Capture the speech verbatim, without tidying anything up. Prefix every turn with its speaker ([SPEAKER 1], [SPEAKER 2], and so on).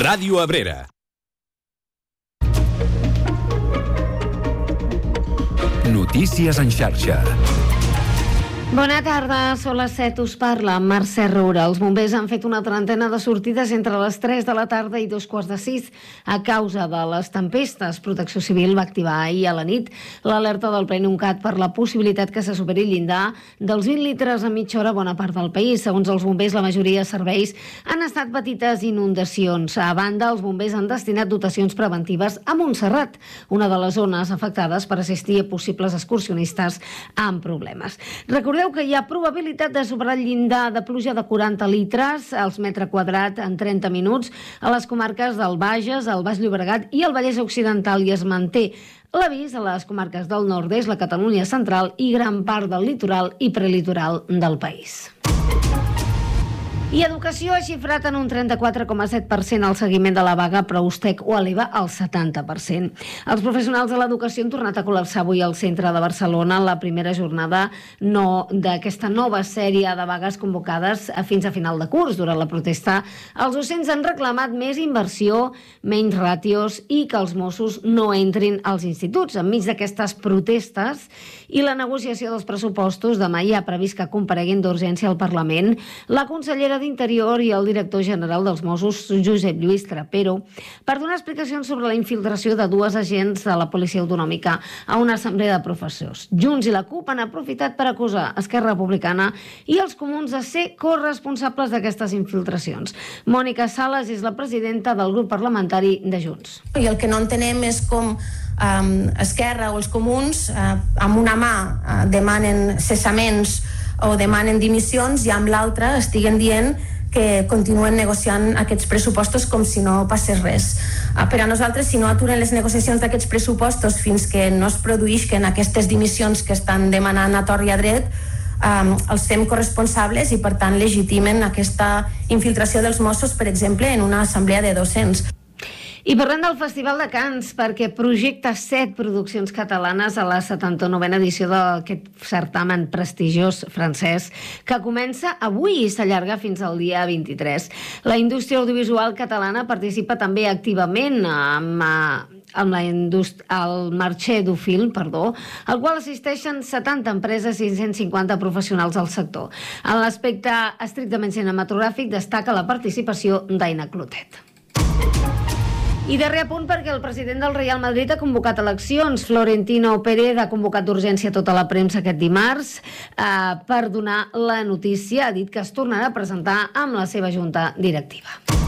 [SPEAKER 1] Ràdio Abrera. Notícies en xarxa.
[SPEAKER 2] Bona tarda, són les set, us parla Mercè Roura. Els bombers han fet una trentena de sortides entre les tres de la tarda i dos quarts de sis a causa de les tempestes. Protecció Civil va activar ahir a la nit l'alerta del PreNuncat per la possibilitat que se superi el llindar dels vint litres a mitja hora a bona part del país. Segons els bombers, la majoria de serveis han estat petites inundacions. A banda, els bombers han destinat dotacions preventives a Montserrat, una de les zones afectades per assistir a possibles excursionistes amb problemes. Recordeu que hi ha probabilitat de superar el llindar de pluja de quaranta litres als metre quadrat en trenta minuts a les comarques del Bages, el Baix Llobregat i el Vallès Occidental, i es manté l'avís a les comarques del nord-est, la Catalunya central i gran part del litoral i prelitoral del país. I Educació ha xifrat en un trenta-quatre coma set per cent el seguiment de la vaga, però Ustec ho eleva al setanta per cent. Els professionals de l'educació han tornat a col·lapsar avui al centre de Barcelona la primera jornada no, d'aquesta nova sèrie de vagues convocades fins a final de curs. Durant la protesta, els docents han reclamat més inversió, menys ràtios i que els Mossos no entrin als instituts. Enmig d'aquestes protestes i la negociació dels pressupostos, demà hi ha previst que compareguin d'urgència al Parlament la consellera d'Interior i el director general dels Mossos, Josep Lluís Trapero, per donar explicacions sobre la infiltració de dues agents de la Policia Autonòmica a una assemblea de professors. Junts i la CUP han aprofitat per acusar Esquerra Republicana i els comuns de ser corresponsables d'aquestes infiltracions. Mònica Sales és la presidenta del grup parlamentari de Junts.
[SPEAKER 3] I el que no entenem és com um, Esquerra o els comuns uh, amb una mà uh, demanen cessaments o demanen dimissions i amb l'altra estiguen dient que continuen negociant aquests pressupostos com si no passés res. Per a nosaltres, si no aturen les negociacions d'aquests pressupostos fins que no es produïsquen aquestes dimissions que estan demanant a tort i a dret, um, els fem corresponsables i, per tant, legitimen aquesta infiltració dels Mossos, per exemple, en una assemblea de docents.
[SPEAKER 2] I parlem del Festival de Cants, perquè projecta set produccions catalanes a la setanta-novena edició d'aquest certamen prestigiós francès, que comença avui i s'allarga fins al dia vint-i-tres. La indústria audiovisual catalana participa també activament amb, amb la indúst- el marché du film, perdó, al qual assisteixen setanta empreses i cent cinquanta professionals del sector. En l'aspecte estrictament cinematogràfic destaca la participació d'Aina Clotet. I darrer apunt, perquè el president del Real Madrid ha convocat eleccions. Florentino Pérez ha convocat d'urgència tota la premsa aquest dimarts eh, per donar la notícia. Ha dit que es tornarà a presentar amb la seva junta directiva.